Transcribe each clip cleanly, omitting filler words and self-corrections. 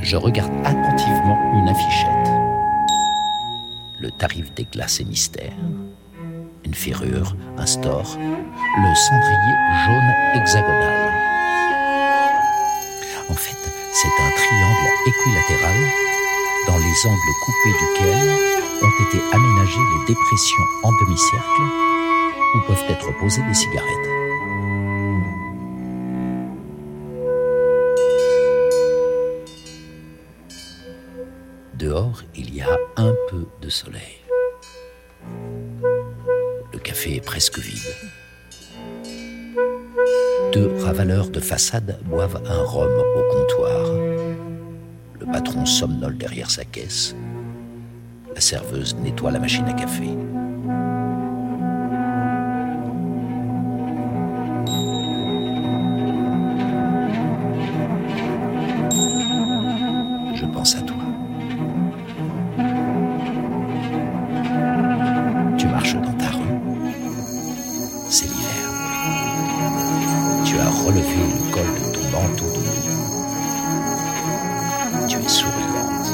Je regarde attentivement une affichette. Le tarif des glaces et mystères, une ferrure, un store, le cendrier jaune hexagonal. En fait, c'est un triangle équilatéral dans les angles coupés duquel ont été aménagées les dépressions en demi-cercle où peuvent être posées des cigarettes. Dehors, il y a un peu de soleil. Le café est presque vide. 2 ravaleurs de façade boivent un rhum au comptoir. Le patron somnole derrière sa caisse. La serveuse nettoie la machine à café. Je pense à toi. Tu marches dans ta rue. C'est l'hiver. Tu as relevé le col de ton manteau de peau. Tu es souriante.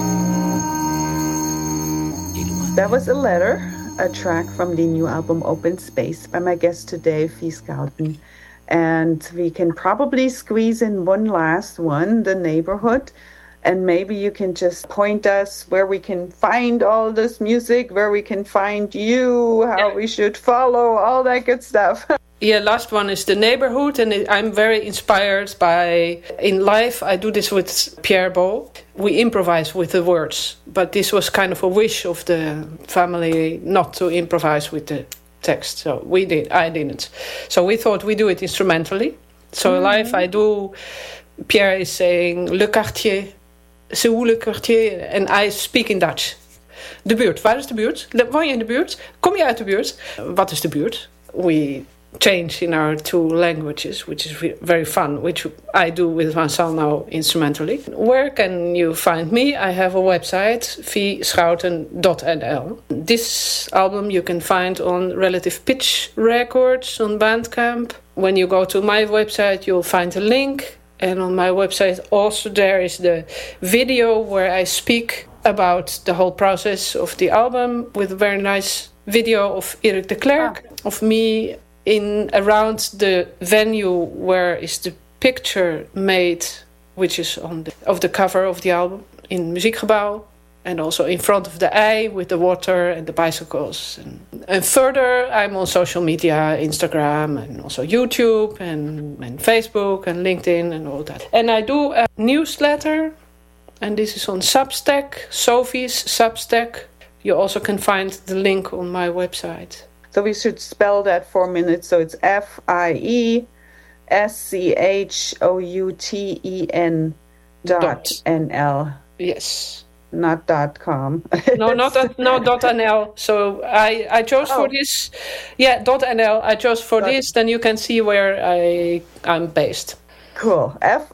Et loin. That was a letter, a track from the new album Open Space by my guest today, Fie Schouten. And we can probably squeeze in one last one, The Neighborhood. And maybe you can just point us where we can find all this music, where we can find you, how we should follow, all that good stuff. Yeah, last one is The Neighborhood, and I'm very inspired by, in life, I do this with Pierre Bol. We improvise with the words, but this was kind of a wish of the family not to improvise with the text. So I didn't. So we thought we do it instrumentally. So live I do, Pierre is saying, Le quartier, c'est où le quartier? And I speak in Dutch. De buurt, waar is de buurt? Woon je in de buurt? Kom je uit de buurt? Wat is de buurt? We change in our 2 languages, which is very fun, which I do with Vincent now instrumentally. Where can you find me? I have a website, vieschouten.nl. This album you can find on Relative Pitch Records on Bandcamp. When you go to my website, you'll find a link. And on my website also there is the video where I speak about the whole process of the album with a very nice video of Erik de Klerk, of me in around the venue where is the picture made, which is on of the cover of the album in Muziekgebouw, and also in front of the eye with the water and the bicycles. And further, I'm on social media, Instagram and also YouTube and Facebook and LinkedIn and all that. And I do a newsletter, and this is on Substack, Sophie's Substack. You also can find the link on my website. So we should spell that for a minute. So it's FIESCHOUTEN.NL. Yes. Not .com. No, no .nl. So I chose for this. Yeah, .nl. I chose for this. Then you can see where I'm based. Cool.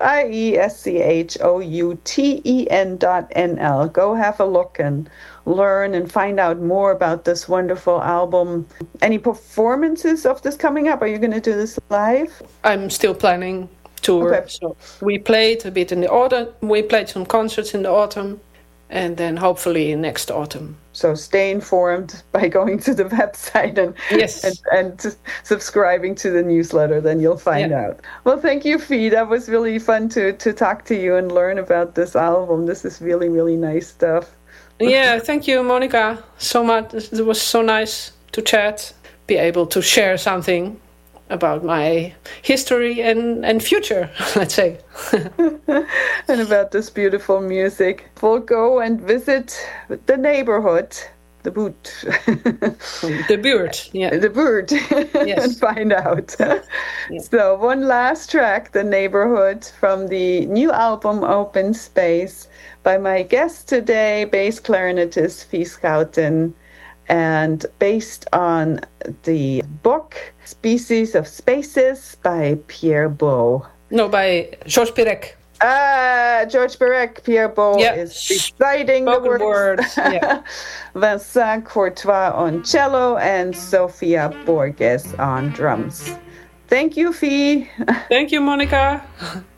FIESCHOUTEN.NL. Go have a look and learn and find out more about this wonderful album. Any performances of this coming up? Are you going to do this live? I'm still planning tour. Okay. So we played a bit in the autumn. We played some concerts in the autumn. And then hopefully next autumn. So stay informed by going to the website and subscribing to the newsletter. Then you'll find out. Well, thank you, Fie. That was really fun to talk to you and learn about this album. This is really, really nice stuff. Yeah, thank you, Monica, so much. It was so nice to chat, be able to share something about my history and future, let's say. And about this beautiful music. We'll go and visit The Neighborhood, the boot. The buurt, yeah. The buurt, yes. And find out. Yeah. So one last track, The Neighborhood, from the new album Open Space by my guest today, bass clarinetist Fie Schouten, and based on the book Species of Spaces by Pierre Bol. No, by Georges Perec. Georges Perec. Pierre Bol is reciting the words. Yeah. Vincent Courtois on cello and Sofia Borges on drums. Thank you, Fie. Thank you, Monica.